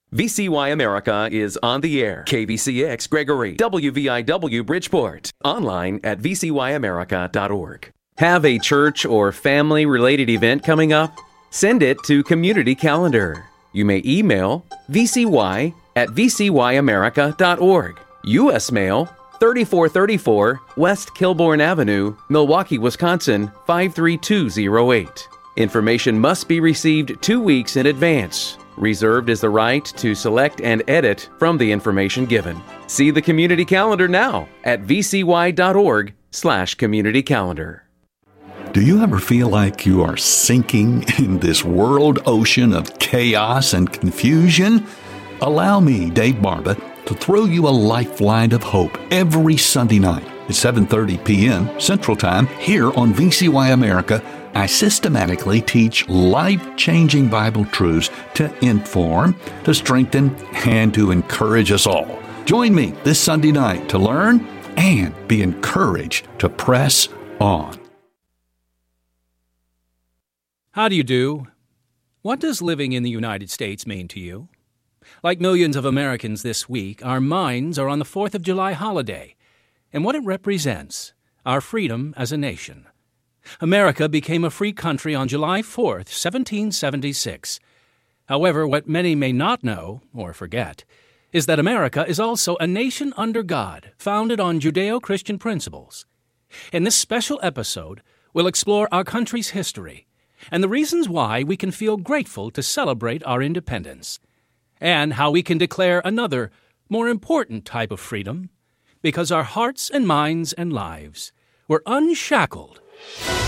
VCY America is on the air. KVCX Gregory, WVIW Bridgeport. Online at vcyamerica.org. Have a church or family-related event coming up? Send it to Community Calendar. You may email vcy@vcyamerica.org. U.S. Mail, 3434 West Kilbourne Avenue, Milwaukee, Wisconsin, 53208. Information must be received 2 weeks in advance. Reserved is the right to select and edit from the information given. See the Community Calendar now at vcy.org/community calendar. Do you ever feel like you are sinking in this world ocean of chaos and confusion? Allow me, Dave Barba, to throw you a lifeline of hope every Sunday night at 7:30 p.m. Central Time here on VCY America. I systematically teach life-changing Bible truths to inform, to strengthen, and to encourage us all. Join me this Sunday night to learn and be encouraged to press on. How do you do? What does living in the United States mean to you? Like millions of Americans this week, our minds are on the 4th of July holiday and what it represents, our freedom as a nation. America became a free country on July 4th, 1776. However, what many may not know, or forget, is that America is also a nation under God, founded on Judeo-Christian principles. In this special episode, we'll explore our country's history and the reasons why we can feel grateful to celebrate our independence, and how we can declare another, more important type of freedom, because our hearts and minds and lives were unshackled